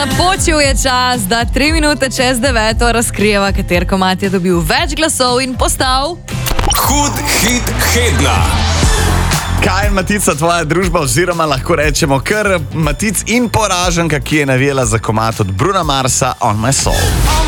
Napočil je čas, da 3 minute čez 9 razkrijeva, kater komad je dobil več glasov in postal Hud hit tedna. Kaj je, Matica, tvoja družba, oziroma lahko rečemo kar Matic in poraženka, ki je navijala za komad od Bruna Marsa On My Soul.